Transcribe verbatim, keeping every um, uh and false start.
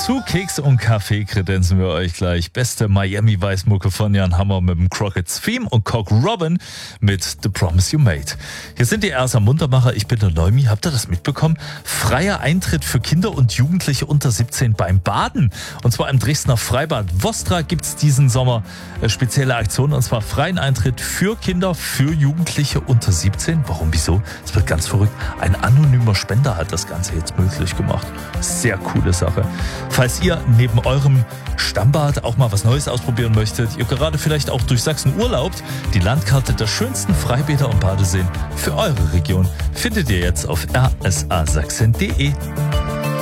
Zu Keks und Kaffee kredenzen wir euch gleich. Beste Miami-Weißmucke von Jan Hammer mit dem Crockett's Theme und Cock Robin mit The Promise You Made. Hier sind die Erster Muntermacher. Ich bin der Neumi. Habt ihr das mitbekommen? Freier Eintritt für Kinder und Jugendliche unter siebzehn beim Baden. Und zwar im Dresdner Freibad Vostra gibt es diesen Sommer äh, spezielle Aktionen. Und zwar freien Eintritt für Kinder, für Jugendliche unter siebzehn. Warum, wieso? Es wird ganz verrückt. Ein anonymer Spender hat das Ganze jetzt möglich gemacht. Sehr coole Sache. Falls ihr neben eurem Stammbad auch mal was Neues ausprobieren möchtet, ihr gerade vielleicht auch durch Sachsen urlaubt, die Landkarte der schönsten Freibäder und Badeseen für eure Region findet ihr jetzt auf r s a sachsen punkt d e.